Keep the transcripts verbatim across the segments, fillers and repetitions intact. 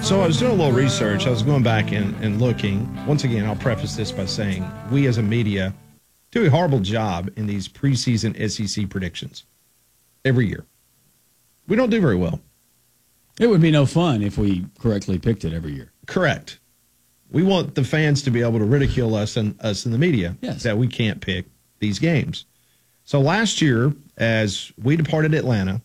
So I was doing a little research. I was going back and, and looking. Once again, I'll preface this by saying we as a media do a horrible job in these preseason S E C predictions every year. We don't do very well. It would be no fun if we correctly picked it every year. Correct. We want the fans to be able to ridicule us and us in the media yes. that we can't pick these games. So last year, as we departed Atlanta,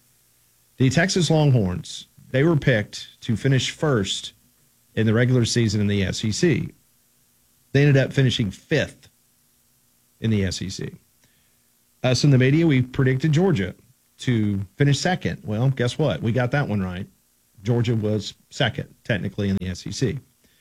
the Texas Longhorns, they were picked to finish first in the regular season in the S E C. They ended up finishing fifth in the S E C. Us in the media, we predicted Georgia to finish second. Well, guess what? We got that one right. Georgia was second, technically, in the S E C.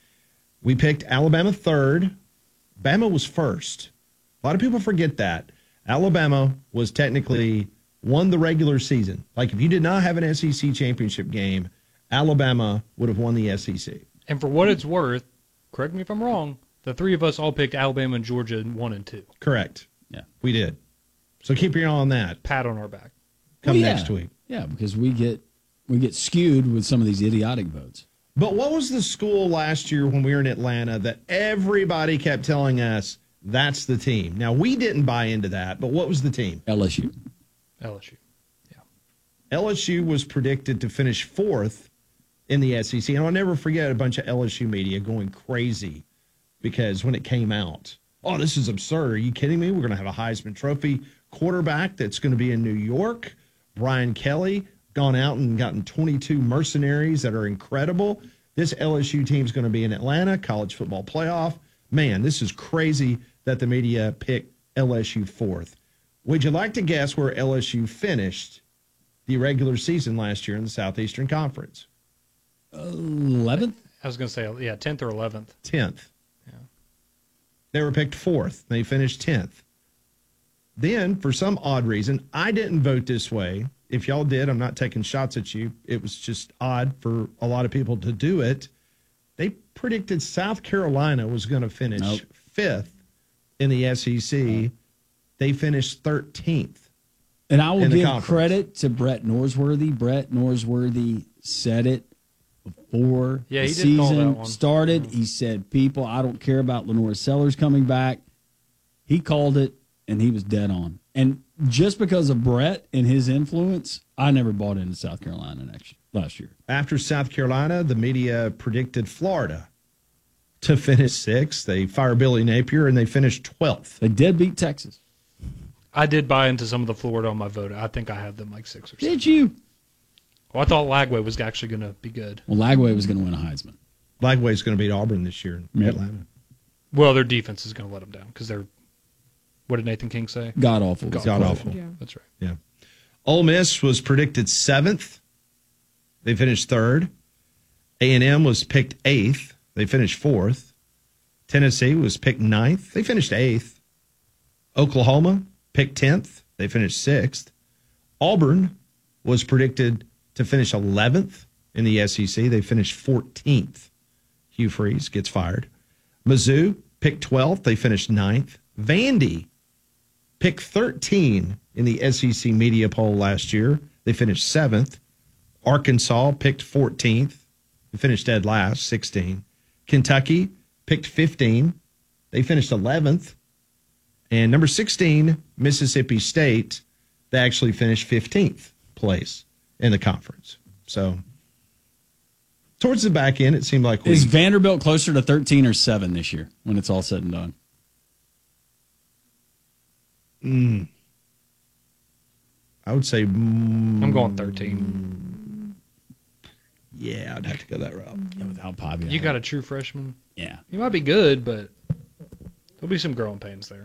We picked Alabama third. Bama was first. A lot of people forget that. Alabama was technically won the regular season. Like, if you did not have an S E C championship game, Alabama would have won the S E C. And for what it's worth, correct me if I'm wrong, the three of us all picked Alabama and Georgia in one and two. Correct. Yeah. We did. So keep your eye on that. Pat on our back. Come well, yeah. next week. Yeah, because we get we get skewed with some of these idiotic votes. But what was the school last year when we were in Atlanta that everybody kept telling us that's the team? Now, we didn't buy into that, but what was the team? L S U. L S U. Yeah. L S U was predicted to finish fourth in the S E C. And I'll never forget a bunch of L S U media going crazy because when it came out, oh, this is absurd. Are you kidding me? We're going to have a Heisman Trophy quarterback that's going to be in New York. Brian Kelly gone out and gotten twenty-two mercenaries that are incredible. This L S U team's going to be in Atlanta, college football playoff. Man, this is crazy that the media picked L S U fourth. Would you like to guess where L S U finished the regular season last year in the Southeastern Conference? eleventh? I was going to say, yeah, tenth or eleventh. tenth. Yeah. They were picked fourth. They finished tenth. Then, for some odd reason, I didn't vote this way. If y'all did, I'm not taking shots at you. It was just odd for a lot of people to do it. They predicted South Carolina was going to finish nope. fifth in the S E C. They finished thirteenth. And I will give conference. credit to Brett Norsworthy. Brett Norsworthy said it before yeah, the he did call that season one. started. He said, people, I don't care about Lenore Sellers coming back. He called it, and he was dead on. And just because of Brett and his influence, I never bought into South Carolina next last year. After South Carolina, the media predicted Florida to finish sixth. They fired Billy Napier, and they finished twelfth. They did beat Texas. I did buy into some of the Florida on my vote. I think I had them like six or seven. Did you? Well, I thought Lagway was actually going to be good. Well, Lagway was going to win a Heisman. Lagway's going to beat Auburn this year in Yep. Atlanta. Well, their defense is going to let them down because they're, what did Nathan King say? God awful. God awful. Yeah. That's right. Yeah. Ole Miss was predicted seventh. They finished third. A and M was picked eighth. They finished fourth. Tennessee was picked ninth. They finished eighth. Oklahoma picked tenth. They finished sixth. Auburn was predicted to finish eleventh in the S E C. They finished fourteenth. Hugh Freeze gets fired. Mizzou picked twelfth. They finished ninth. Vandy picked thirteen in the S E C media poll last year. They finished seventh. Arkansas picked fourteenth. They finished dead last, sixteen. Kentucky picked fifteen. They finished eleventh. And number sixteen, Mississippi State, they actually finished fifteenth place in the conference. So towards the back end, it seemed like we... Is Vanderbilt closer to thirteen or seven this year when it's all said and done? Mm, I would say... Mm, I'm going thirteen. Yeah, I'd have to go that route. Yeah, without Pavia. You got a true freshman. Yeah. He might be good, but there'll be some growing pains there.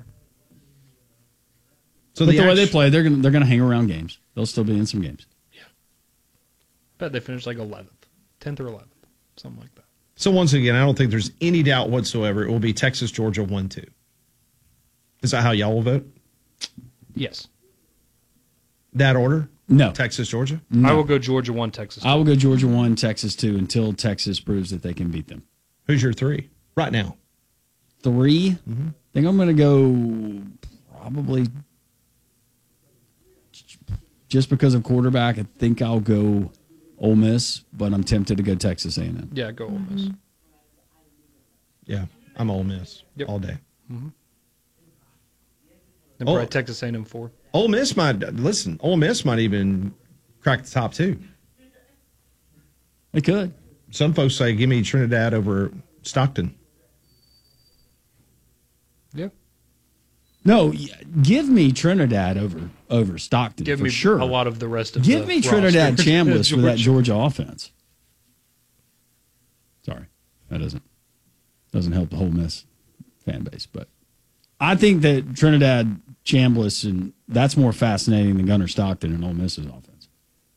So But the, the, way act- they play, they're gonna they're gonna hang around games. They'll still be in some games. I bet they finished like eleventh, tenth or eleventh, something like that. So once again, I don't think there's any doubt whatsoever it will be Texas, Georgia, one two. Is that how y'all will vote? Yes. That order? No. Texas, Georgia? No. I will go Georgia one, Texas two. I will go Georgia one, Texas two until Texas proves that they can beat them. Who's your three right now? Three? Mm-hmm. I think I'm going to go probably just because of quarterback. I think I'll go Ole Miss, but I'm tempted to go Texas A and M. Yeah, go Ole Miss. Yeah, I'm Ole Miss Yep. all day. Mm-hmm. And Oh. probably Texas A and M four. Ole Miss might listen. Ole Miss might even crack the top two. They could. Some folks say, "Give me Trinidad over Stockton." Yeah. No, y- give me Trinidad over over Stockton Give for me sure. a lot of the rest of Give the me Trinidad roster. Chambliss for that Georgia. Georgia offense. Sorry, that doesn't doesn't help the whole Miss fan base, but I think that Trinidad Chambliss and that's more fascinating than Gunnar Stockton and Ole Miss's offense.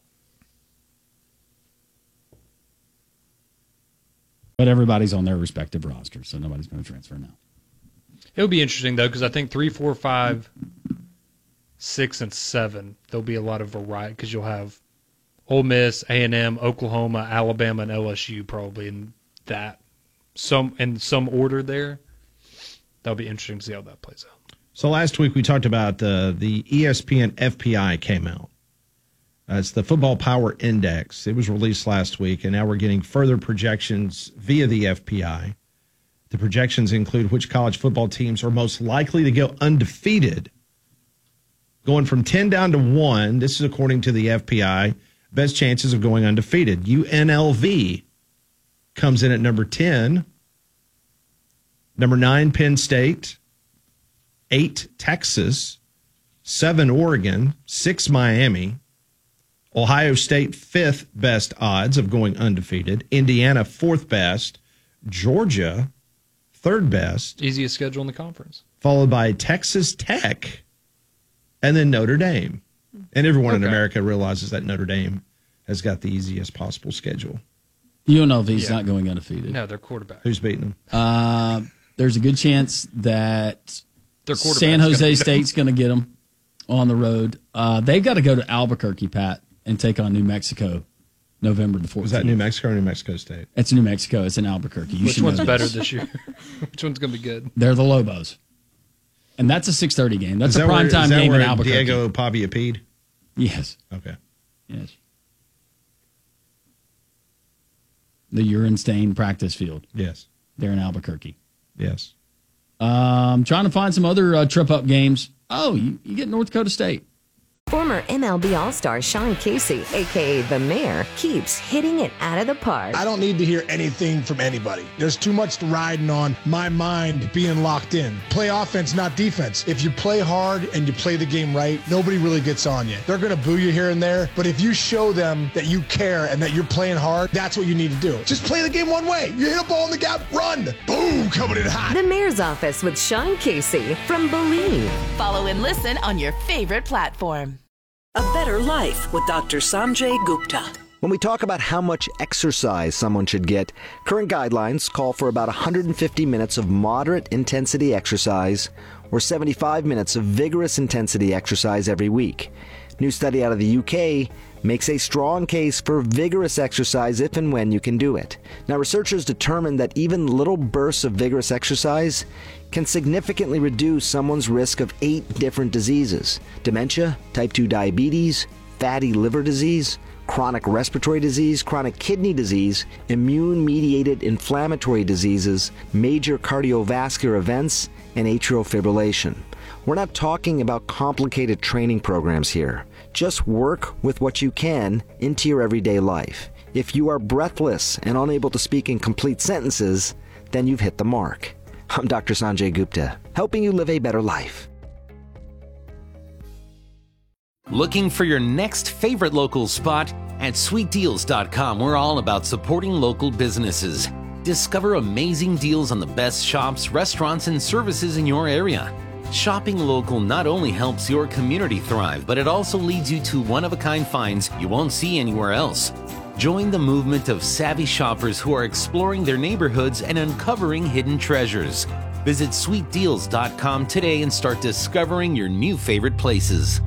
But everybody's on their respective rosters, so nobody's going to transfer now. It'll be interesting, though, because I think three, four, five, six, and seven, there'll be a lot of variety because you'll have Ole Miss, A and M, Oklahoma, Alabama, and L S U probably in that some in some order there. That'll be interesting to see how that plays out. So last week we talked about uh, the E S P N F P I came out. Uh, it's the Football Power Index. It was released last week, and now we're getting further projections via the F P I. The projections include which college football teams are most likely to go undefeated. Going from ten down to one, this is according to the F P I, best chances of going undefeated. U N L V comes in at number ten. Number nine, Penn State. Eight, Texas. Seven, Oregon. Six, Miami. Ohio State, fifth best odds of going undefeated. Indiana, fourth best. Georgia, third best. Easiest schedule in the conference. Followed by Texas Tech. And then Notre Dame. And everyone in Okay. America realizes that Notre Dame has got the easiest possible schedule. U N L V's Yeah. not going undefeated. No, their quarterback. Who's beating them? Uh, there's a good chance that Their quarterback's San gonna Jose beat them. State's going to get them on the road. Uh, they've got to go to Albuquerque, Pat, and take on New Mexico November the fourteenth. Was that New Mexico or New Mexico State? It's New Mexico. It's in Albuquerque. You Which should know one's this. better this year? Which one's going to be good? They're the Lobos. And that's a six thirty game. That's Is a that where- primetime is that game in where Albuquerque. Diego Pavia peed? Yes. Okay. Yes. The urine stained practice field Yes. there in Albuquerque. Yes. Um, trying to find some other uh, trip up games. Oh, you, you get North Dakota State. Former M L B All-Star Sean Casey, a k a. The Mayor, keeps hitting it out of the park. I don't need to hear anything from anybody. There's too much riding on my mind being locked in. Play offense, not defense. If you play hard and you play the game right, nobody really gets on you. They're going to boo you here and there, but if you show them that you care and that you're playing hard, that's what you need to do. Just play the game one way. You hit a ball in the gap, run. Boom, coming in hot. The Mayor's Office with Sean Casey from Believe. Follow and listen on your favorite platform. A Better Life with Doctor Sanjay Gupta. When we talk about how much exercise someone should get, current guidelines call for about one hundred fifty minutes of moderate intensity exercise or seventy-five minutes of vigorous intensity exercise every week. New study out of the U K makes a strong case for vigorous exercise if and when you can do it. Now, researchers determined that even little bursts of vigorous exercise can significantly reduce someone's risk of eight different diseases: dementia, type two diabetes, fatty liver disease, chronic respiratory disease, chronic kidney disease, immune-mediated inflammatory diseases, major cardiovascular events, and atrial fibrillation. We're not talking about complicated training programs here. Just work with what you can into your everyday life. If you are breathless and unable to speak in complete sentences, then you've hit the mark. I'm Doctor Sanjay Gupta, helping you live a better life. Looking for your next favorite local spot? At sweet deals dot com, we're all about supporting local businesses. Discover amazing deals on the best shops, restaurants, and services in your area. Shopping local not only helps your community thrive, but it also leads you to one-of-a-kind finds you won't see anywhere else. Join the movement of savvy shoppers who are exploring their neighborhoods and uncovering hidden treasures. Visit sweet deals dot com today and start discovering your new favorite places.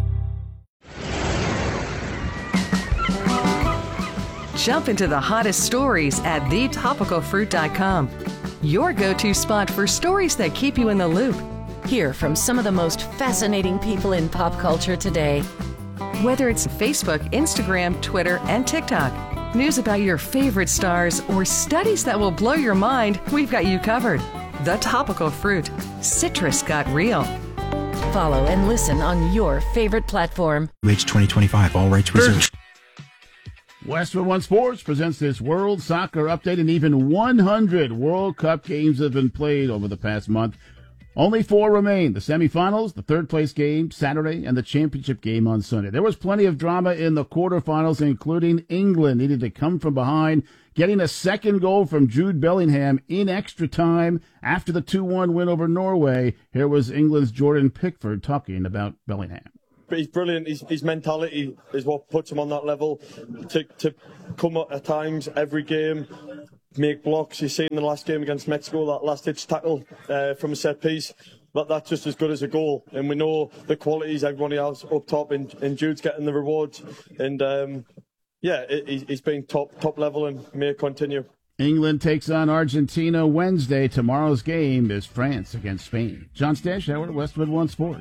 Jump into the hottest stories at the topical fruit dot com. Your go-to spot for stories that keep you in the loop. Hear from some of the most fascinating people in pop culture today. Whether it's Facebook, Instagram, Twitter, and TikTok. News about your favorite stars or studies that will blow your mind, we've got you covered. The Topical Fruit. Citrus got real. Follow and listen on your favorite platform. H twenty twenty-five, all rights reserved. Westwood One Sports presents this World Soccer Update, and even one hundred World Cup games have been played over the past month. Only four remain: the semifinals, the third-place game Saturday, and the championship game on Sunday. There was plenty of drama in the quarterfinals, including England needed to come from behind, getting a second goal from Jude Bellingham in extra time after the two one win over Norway. Here was England's Jordan Pickford talking about Bellingham. But he's brilliant. His, his mentality is what puts him on that level. To to come up at times every game, make blocks. You see in the last game against Mexico, that last ditch tackle uh, from a set piece. But that's just as good as a goal. And we know the qualities everybody else up top, and, and Jude's getting the rewards. And um, yeah, it, he's been top top level and may continue. England takes on Argentina Wednesday. Tomorrow's game is France against Spain. John Stashauer at Westwood One Sports.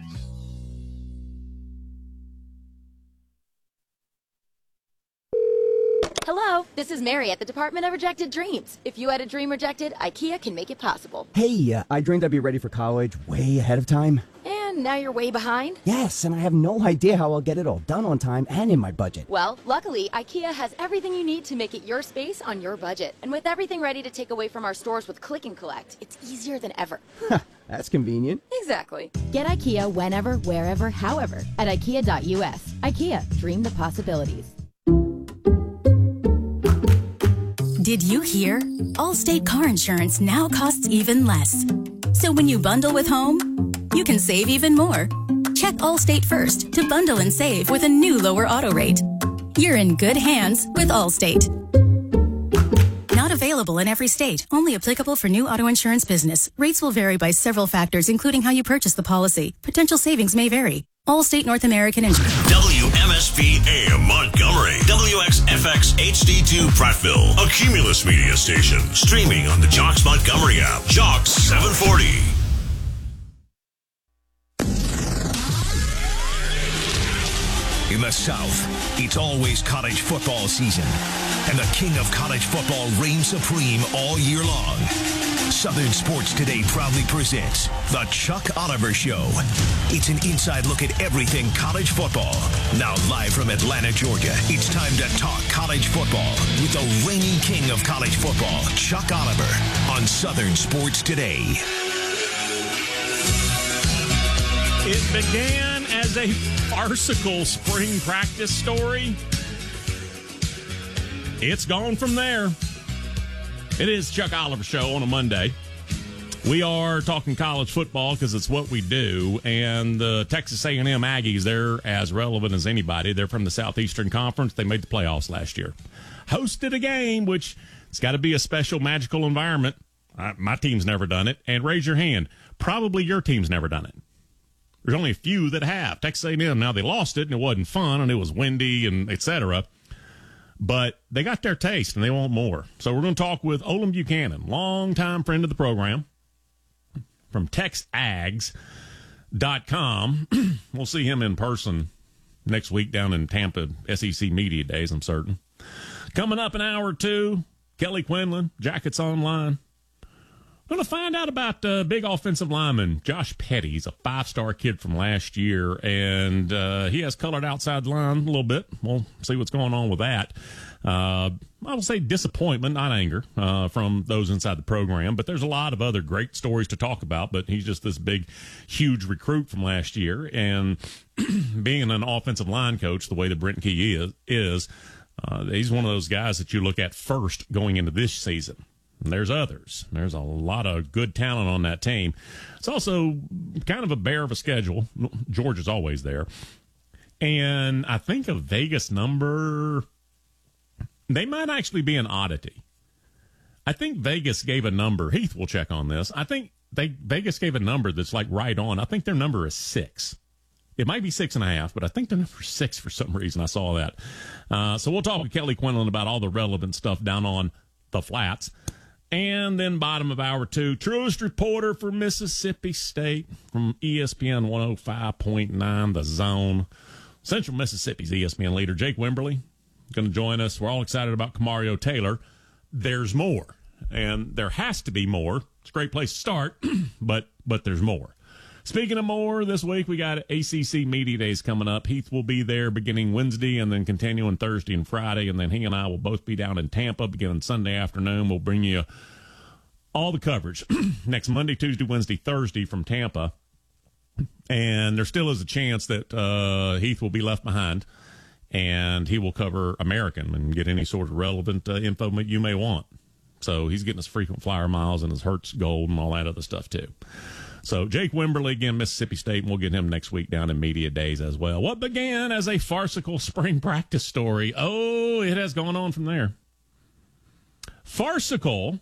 Hello, this is Mary at the Department of Rejected Dreams. If you had a dream rejected, IKEA can make it possible. Hey, uh, I dreamed I'd be ready for college way ahead of time. And now you're way behind? Yes, and I have no idea how I'll get it all done on time and in my budget. Well, luckily, IKEA has everything you need to make it your space on your budget. And with everything ready to take away from our stores with Click and Collect, it's easier than ever. That's convenient. Exactly. Get IKEA whenever, wherever, however at IKEA dot U S. IKEA, dream the possibilities. Did you hear? Allstate car insurance now costs even less. So when you bundle with home, you can save even more. Check Allstate first to bundle and save with a new lower auto rate. You're in good hands with Allstate. Not available in every state. Only applicable for new auto insurance business. Rates will vary by several factors, including how you purchase the policy. Potential savings may vary. Allstate North American Insurance. W M S P A M Montgomery. W X F X H D two Prattville. A Cumulus media station. Streaming on the Jocks Montgomery app. Jocks seven forty. In the South, it's always college football season, and the king of college football reigns supreme all year long. Southern Sports Today proudly presents The Chuck Oliver Show. It's an inside look at everything college football. Now live from Atlanta, Georgia, it's time to talk college football with the reigning king of college football, Chuck Oliver, on Southern Sports Today. It began as a farcical spring practice story. It's gone from there. It is Chuck Oliver Show on a Monday. We are talking college football because it's what we do, and the Texas A and M Aggies, they're as relevant as anybody. They're from the Southeastern Conference. They made the playoffs last year. Hosted a game, which it's got to be a special, magical environment. I, my team's never done it. And raise your hand. Probably your team's never done it. There's only a few that have. Texas A and M, now they lost it, and it wasn't fun, and it was windy, and et cetera. But they got their taste, and they want more. So we're going to talk with Olin Buchanan, longtime friend of the program, from Tex Ags dot com. We'll see him in person next week down in Tampa, S E C Media Days, I'm certain. Coming up an hour or two, Kelly Quinlan, Jackets Online. Going to find out about uh, big offensive lineman Josh Petty. He's a five-star kid from last year, and uh, he has colored outside the line a little bit. We'll see what's going on with that. Uh, I will say disappointment, not anger, uh, from those inside the program, but there's a lot of other great stories to talk about, but he's just this big, huge recruit from last year, and being an offensive line coach the way that Brent Key is, is uh, he's one of those guys that you look at first going into this season. And there's others. There's a lot of good talent on that team. It's also kind of a bear of a schedule. Georgia's always there. And I think a Vegas number, they might actually be an oddity. I think Vegas gave a number. Heath will check on this. I think they Vegas gave a number that's like right on. I think their number is six. It might be six and a half, but I think the number is six for some reason. I saw that. Uh, so we'll talk with Kelly Quinlan about all the relevant stuff down on the flats. And then bottom of hour two, truest reporter for Mississippi State from E S P N one oh five point nine, The Zone. Central Mississippi's E S P N leader, Jake Wimberly. going to join us. We're all excited about Kamario Taylor. There's more, and there has to be more. It's a great place to start, but but there's more. Speaking of more, this week we got A C C Media Days coming up. Heath will be there beginning Wednesday and then continuing Thursday and Friday, and then he and I will both be down in Tampa beginning Sunday afternoon. We'll bring you all the coverage next Monday, Tuesday, Wednesday, Thursday from Tampa. And there still is a chance that uh, Heath will be left behind, and he will cover American and get any sort of relevant uh, info you may want. So he's getting his frequent flyer miles and his Hertz Gold and all that other stuff, too. So Jake Wimberly, again, Mississippi State, and we'll get him next week down in Media Days as well. What began as a farcical spring practice story, oh, it has gone on from there. Farcical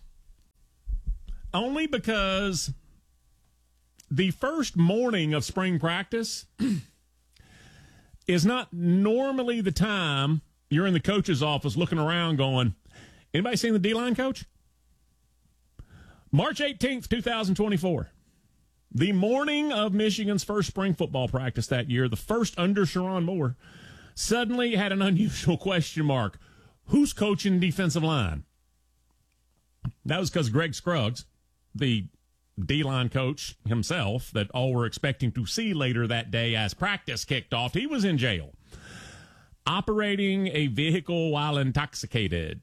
only because the first morning of spring practice is not normally the time you're in the coach's office looking around going, anybody seen the D-line coach? March eighteenth, twenty twenty-four. The morning of Michigan's first spring football practice that year, the first under Sherrone Moore, suddenly had an unusual question mark. Who's coaching defensive line? That was because Greg Scruggs, the D-line coach himself that all were expecting to see later that day as practice kicked off, he was in jail, operating a vehicle while intoxicated.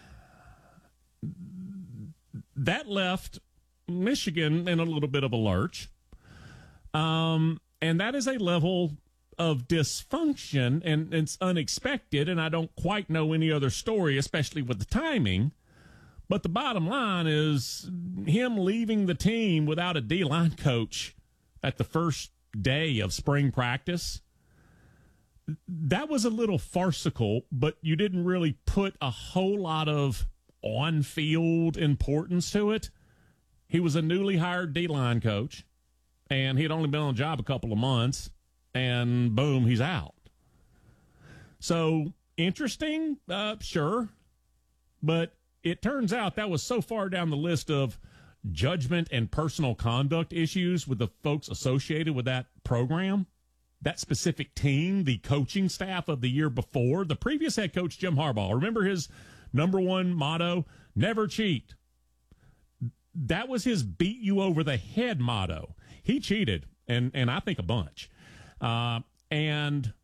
That left Michigan in a little bit of a lurch. Um, and that is a level of dysfunction, and it's unexpected, and I don't quite know any other story, especially with the timing. But the bottom line is him leaving the team without a D-line coach at the first day of spring practice. That was a little farcical, but you didn't really put a whole lot of on-field importance to it. He was a newly hired D-line coach, and he had only been on the job a couple of months, and boom, he's out. So, interesting, uh, sure, but it turns out that was so far down the list of judgment and personal conduct issues with the folks associated with that program, that specific team, the coaching staff of the year before. The previous head coach, Jim Harbaugh, remember his number one motto, never cheat. That was his beat you over the head motto. He cheated, and, and I think a bunch. Uh, and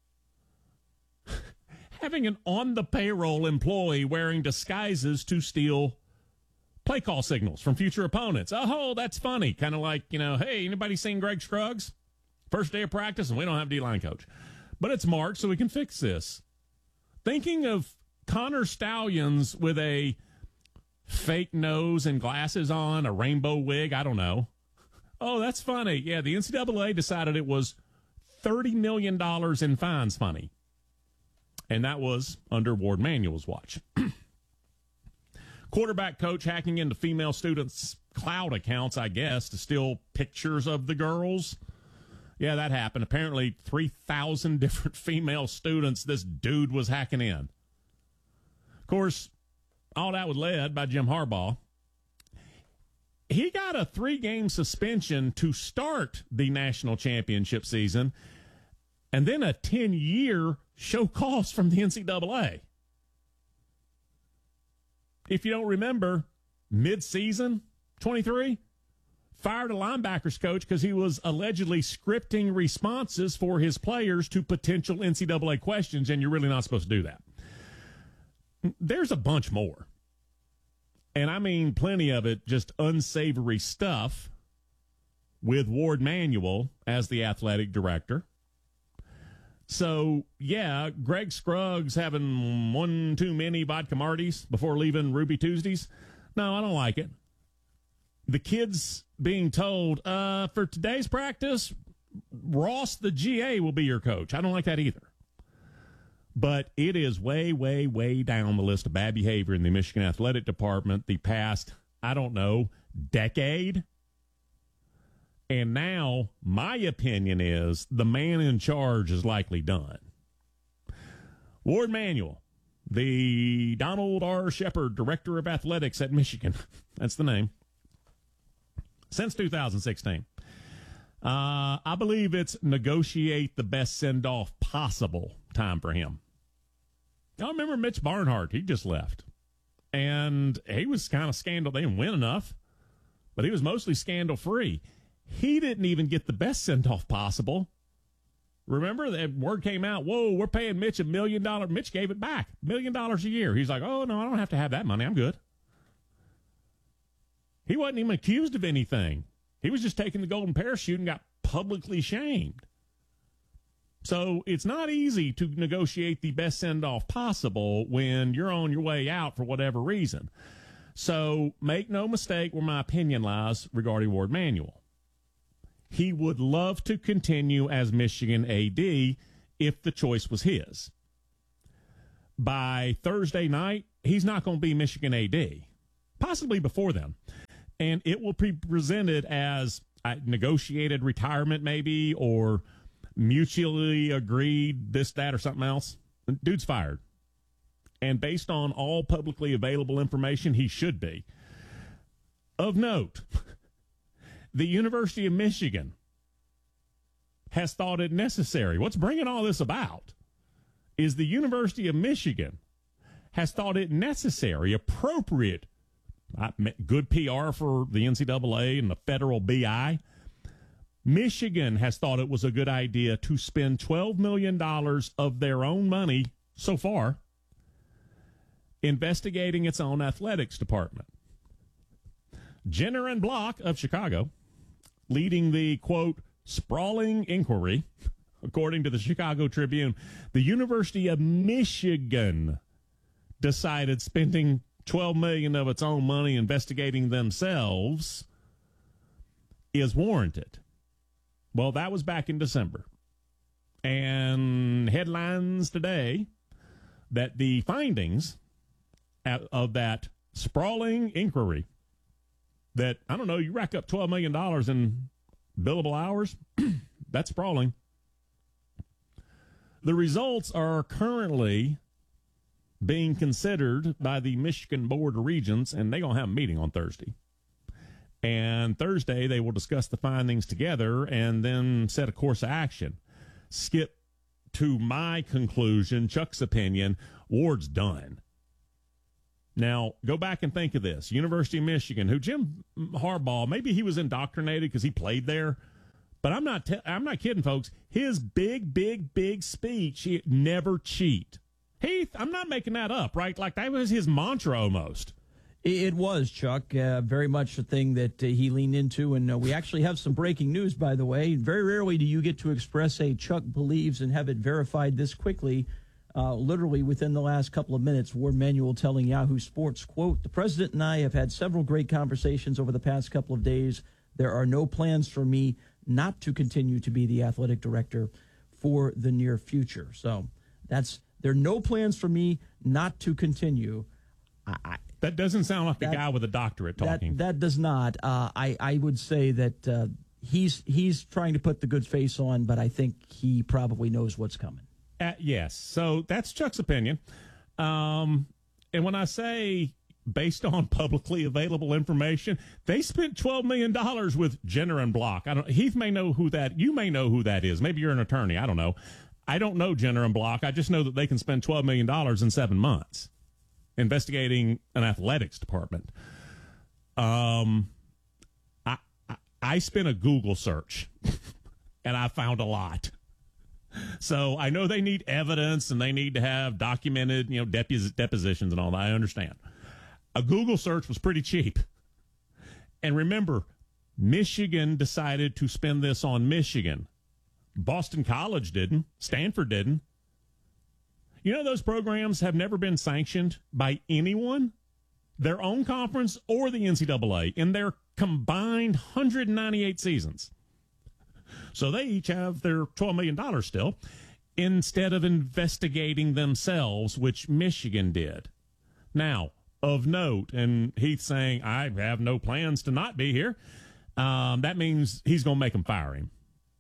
having an on-the-payroll employee wearing disguises to steal play call signals from future opponents. Oh, that's funny. Kind of like, you know, hey, anybody seen Greg Scruggs? First day of practice, and we don't have a D-line coach. But it's March, so we can fix this. Thinking of Connor Stallions with a fake nose and glasses on, a rainbow wig, I don't know. Oh, that's funny. Yeah, the N C double A decided it was thirty million dollars in fines funny. And that was under Ward Manuel's watch. Quarterback coach hacking into female students' cloud accounts, I guess, to steal pictures of the girls. Yeah, that happened. Apparently, three thousand different female students this dude was hacking in. Of course, all that was led by Jim Harbaugh. He got a three-game suspension to start the national championship season, and then a ten-year show cause from the N C double A. If you don't remember, mid-season, twenty-three, fired a linebackers coach because he was allegedly scripting responses for his players to potential N C double A questions, and you're really not supposed to do that. There's a bunch more. And I mean plenty of it, just unsavory stuff with Ward Manuel as the athletic director. So, yeah, Greg Scruggs having one too many vodka marties before leaving Ruby Tuesdays. No, I don't like it. The kids being told, uh, for today's practice, Ross, the G A, will be your coach. I don't like that either. But it is way, way, way down the list of bad behavior in the Michigan Athletic Department the past, I don't know, decade. And now, my opinion is the man in charge is likely done. Ward Manuel, the Donald R. Shepard Director of Athletics at Michigan. That's the name. Since two thousand sixteen. Uh, I believe it's negotiate the best send-off possible time for him. I remember Mitch Barnhart. He just left. And he was kind of scandal. They didn't win enough, but he was mostly scandal-free. He didn't even get the best send-off possible. Remember, that word came out, whoa, we're paying Mitch a million dollars. Mitch gave it back, a million dollars a year. He's like, oh, no, I don't have to have that money. I'm good. He wasn't even accused of anything. He was just taking the golden parachute and got publicly shamed. So it's not easy to negotiate the best send-off possible when you're on your way out for whatever reason. So make no mistake where my opinion lies regarding Ward Manuel. He would love to continue as Michigan A D if the choice was his. By Thursday night, he's not going to be Michigan A D, possibly before then. And it will be presented as a negotiated retirement maybe, or mutually agreed this, that, or something else. Dude's fired. And based on all publicly available information, he should be. Of note, the University of Michigan has thought it necessary. What's bringing all this about is the University of Michigan has thought it necessary, appropriate, good P R for the N C double A and the federal B I. Michigan has thought it was a good idea to spend twelve million dollars of their own money so far investigating its own athletics department. Jenner and Block of Chicago, leading the, quote, sprawling inquiry, according to the Chicago Tribune, the University of Michigan decided spending twelve million dollars of its own money investigating themselves is warranted. Well, that was back in December. And headlines today that the findings of that sprawling inquiry, that, I don't know, you rack up twelve million dollars in billable hours, that's sprawling. The results are currently being considered by the Michigan Board of Regents, and they're going to have a meeting on Thursday. And Thursday, they will discuss the findings together and then set a course of action. Skip to my conclusion, Chuck's opinion, Ward's done. Now, go back and think of this. University of Michigan, who Jim Harbaugh, maybe he was indoctrinated because he played there, but I'm not te- I'm not kidding, folks. His big, big, big speech, he, never cheat. Heath, I'm not making that up, right? Like, that was his mantra almost. It was, Chuck, uh, very much a thing that uh, he leaned into. And uh, we actually have some breaking news, by the way. Very rarely do you get to express a Chuck believes and have it verified this quickly. Uh, literally within the last couple of minutes, Ward Manuel telling Yahoo Sports, quote, the president and I have had several great conversations over the past couple of days. There are no plans for me not to continue to be the athletic director for the near future. So that's, there are no plans for me not to continue. I, I That doesn't sound like that, the guy with a doctorate talking. That, that does not. Uh, I, I would say that uh, he's he's trying to put the good face on, but I think he probably knows what's coming. Uh, yes. So that's Chuck's opinion. Um, and when I say based on publicly available information, they spent twelve million dollars with Jenner and Block. I don't. Heath may know who that. You may know who that is. Maybe you're an attorney. I don't know. I don't know Jenner and Block. I just know that they can spend twelve million dollars in seven months. Investigating an athletics department. Um, I, I I spent a Google search, and I found a lot. So I know they need evidence, and they need to have documented, you know, depos- depositions and all that. I understand. A Google search was pretty cheap. And remember, Michigan decided to spend this on Michigan. Boston College didn't. Stanford didn't. You know, those programs have never been sanctioned by anyone, their own conference or the N C double A, in their combined one hundred ninety-eight seasons. So they each have their twelve million dollars still, instead of investigating themselves, which Michigan did. Now, of note, and Heath saying, I have no plans to not be here, um, that means he's going to make them fire him.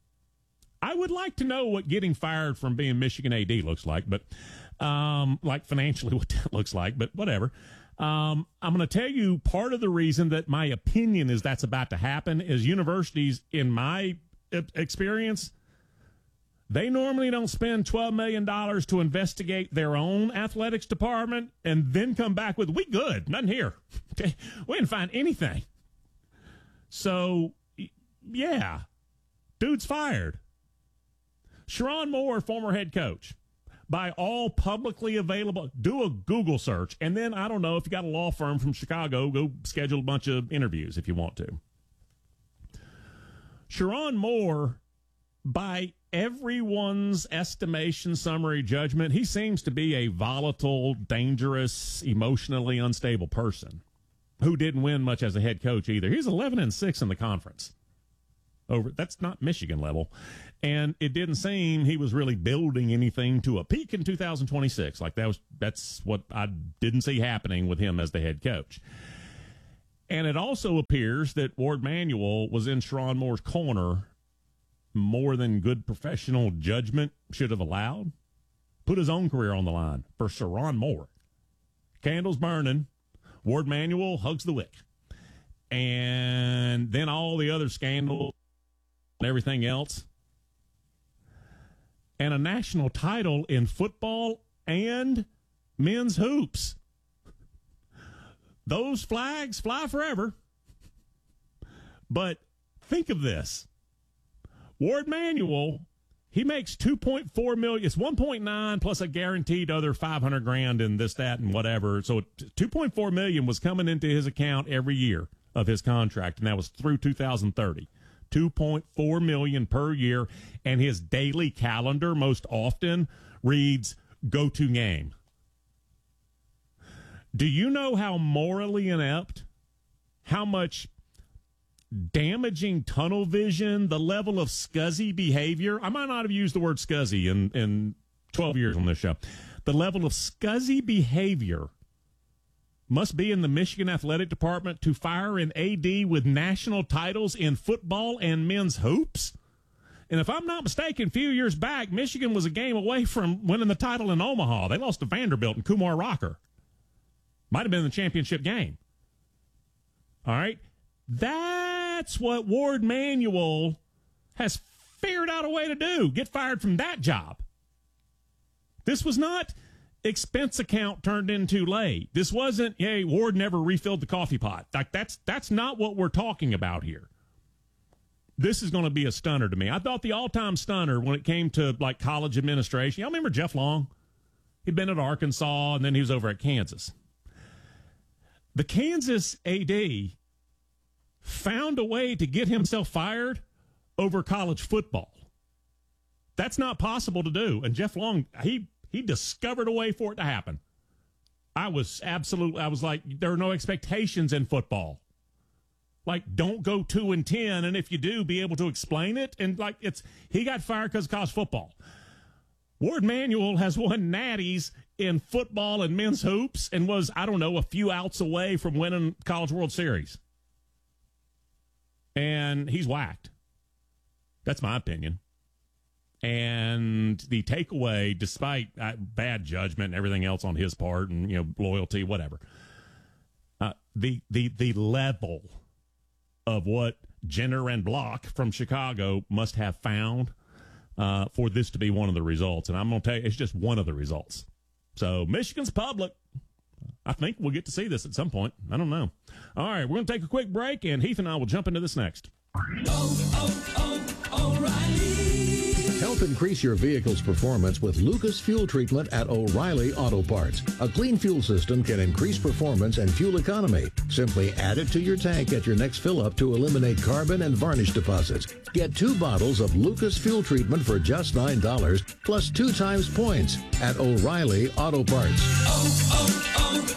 I would like to know what getting fired from being Michigan A D looks like, but um, like financially what that looks like, but whatever. Um, I'm going to tell you part of the reason that my opinion is that's about to happen is universities, in my experience, They normally don't spend twelve million dollars to investigate their own athletics department and then come back with, we good, nothing here. Okay? We didn't find anything. So, yeah, dude's fired. Sherrone Moore, former head coach. By all publicly available, do a Google search, and then, I don't know, if you got a law firm from Chicago, go schedule a bunch of interviews if you want to. Sherrone Moore, by everyone's estimation, summary judgment, he seems to be a volatile, dangerous, emotionally unstable person who didn't win much as a head coach either. He's eleven and six in the conference. Over that's not Michigan level, and it didn't seem he was really building anything to a peak in two thousand twenty-six. Like that was that's what I didn't see happening with him as the head coach. And it also appears that Ward Manuel was in Sherrone Moore's corner more than good professional judgment should have allowed. Put his own career on the line for Sherrone Moore. Candles burning. Ward Manuel hugs the wick. And then all the other scandals and everything else. And a national title in football and men's hoops. Those flags fly forever. But think of this. Ward Manuel, he makes two point four million. It's one point nine plus a guaranteed other five hundred grand and this, that, and whatever. So two point four million was coming into his account every year of his contract, and that was through two thousand thirty. two point four million per year, and his daily calendar most often reads go-to game. Do you know how morally inept, how much damaging tunnel vision, the level of scuzzy behavior? I might not have used the word scuzzy in, in twelve years on this show. The level of scuzzy behavior must be in the Michigan Athletic Department to fire an A D with national titles in football and men's hoops. And if I'm not mistaken, a few years back, Michigan was a game away from winning the title in Omaha. They lost to Vanderbilt and Kumar Rocker. Might have been the championship game. All right. That's what Ward Manuel has figured out a way to do. Get fired from that job. This was not expense account turned in too late. This wasn't, hey, Ward never refilled the coffee pot. Like that's that's not what we're talking about here. This is going to be a stunner to me. I thought the all-time stunner when it came to like college administration. Y'all remember Jeff Long? He'd been at Arkansas and then he was over at Kansas. The Kansas A D found a way to get himself fired over college football. That's not possible to do. And Jeff Long, he he discovered a way for it to happen. I was absolutely, I was like, there are no expectations in football. Like, don't go two and ten, and if you do, be able to explain it. And like, it's he got fired because of college football. Ward Manuel has won natties in football and men's hoops and was, I don't know, a few outs away from winning College World Series. And he's whacked. That's my opinion. And the takeaway, despite uh, bad judgment and everything else on his part and, you know, loyalty, whatever, uh, the, the, the level of what Jenner and Block from Chicago must have found uh, for this to be one of the results. And I'm going to tell you, it's just one of the results. So Michigan's public. I think we'll get to see this at some point. I don't know. All right, we're going to take a quick break, and Heath and I will jump into this next. Oh, oh, oh, O'Reilly. Help increase your vehicle's performance with Lucas Fuel Treatment at O'Reilly Auto Parts. A clean fuel system can increase performance and fuel economy. Simply add it to your tank at your next fill-up to eliminate carbon and varnish deposits. Get two bottles of Lucas Fuel Treatment for just nine dollars, plus two times points at O'Reilly Auto Parts. Oh,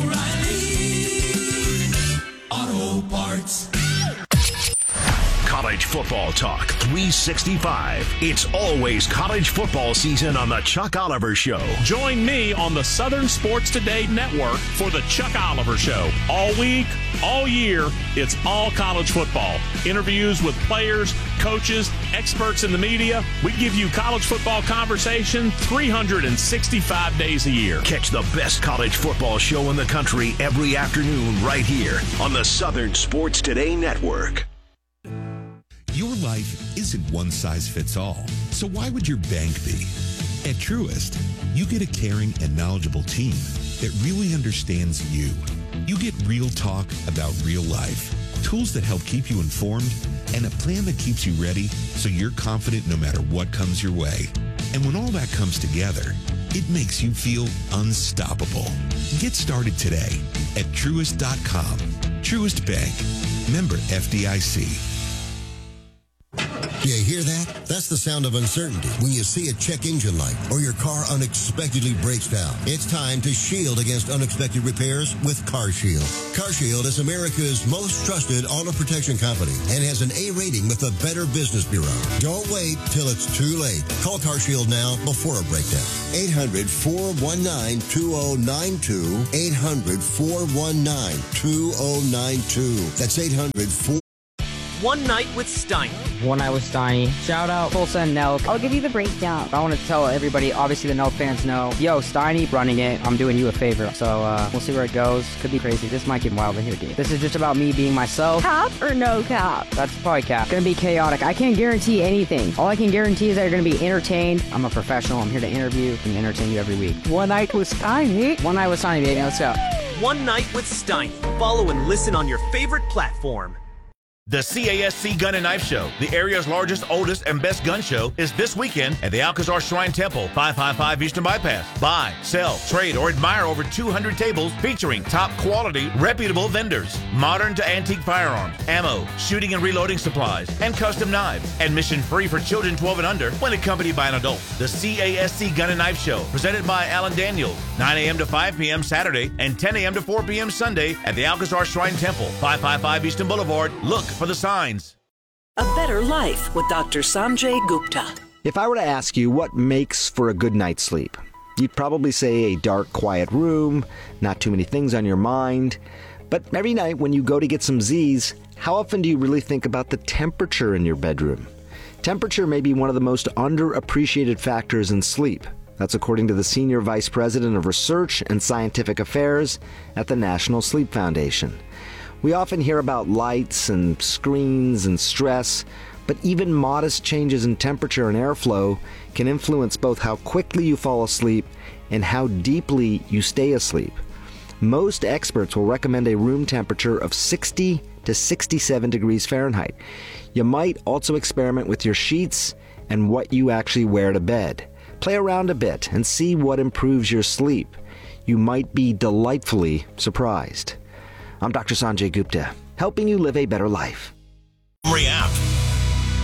oh, oh, O'Reilly Auto Parts. College football talk three sixty-five. It's always college football season on the Chuck Oliver Show. Join me on the Southern Sports Today Network for the Chuck Oliver Show. All week, all year, it's all college football. Interviews with players, coaches, experts in the media. We give you college football conversation three hundred sixty-five days a year. Catch the best college football show in the country every afternoon right here on the Southern Sports Today Network. You're life isn't one size fits all. So why would your bank be? At Truist, you get a caring and knowledgeable team that really understands you. You get real talk about real life, tools that help keep you informed, and a plan that keeps you ready so you're confident no matter what comes your way. And when all that comes together, it makes you feel unstoppable. Get started today at Truist dot com. Truist Bank. Member F D I C. You hear that? That's the sound of uncertainty when you see a check engine light or your car unexpectedly breaks down. It's time to shield against unexpected repairs with CarShield. CarShield is America's most trusted auto protection company and has an A rating with the Better Business Bureau. Don't wait till it's too late. Call CarShield now before a breakdown. eight hundred, four one nine, two oh nine two. eight hundred, four one nine, two oh nine two. That's eight hundred, four One Night with Steiny. One Night with Steiny. Shout out Tulsa and Nelk. I'll give you the breakdown. I want to tell everybody, obviously the Nelk fans know, yo, Steiny running it. I'm doing you a favor. So uh, we'll see where it goes. Could be crazy. This might get wild in here, dude. This is just about me being myself. Cap or no cap? That's probably cap. Gonna be chaotic. I can't guarantee anything. All I can guarantee is that you're gonna be entertained. I'm a professional. I'm here to interview and entertain you every week. One Night with Steiny. One Night with Steiny, baby. Let's go. One Night with Steiny. Follow and listen on your favorite platform. The C A S C Gun and Knife Show, the area's largest, oldest, and best gun show, is this weekend at the Alcazar Shrine Temple, five fifty-five Eastern Bypass. Buy, sell, trade, or admire over two hundred tables featuring top quality, reputable vendors, modern to antique firearms, ammo, shooting and reloading supplies, and custom knives. Admission free for children twelve and under when accompanied by an adult. The C A S C Gun and Knife Show, presented by Alan Daniels, nine a.m. to five p.m. Saturday and ten a.m. to four p.m. Sunday at the Alcazar Shrine Temple, five fifty-five Eastern Boulevard. Look for the signs. A Better Life with Doctor Sanjay Gupta. If I were to ask you what makes for a good night's sleep, you'd probably say a dark, quiet room, not too many things on your mind. But every night when you go to get some Z's, how often do you really think about the temperature in your bedroom? Temperature may be one of the most underappreciated factors in sleep. That's according to the Senior Vice President of Research and Scientific Affairs at the National Sleep Foundation. We often hear about lights and screens and stress, but even modest changes in temperature and airflow can influence both how quickly you fall asleep and how deeply you stay asleep. Most experts will recommend a room temperature of sixty to sixty-seven degrees Fahrenheit. You might also experiment with your sheets and what you actually wear to bed. Play around a bit and see what improves your sleep. You might be delightfully surprised. I'm Doctor Sanjay Gupta, helping you live a better life. App.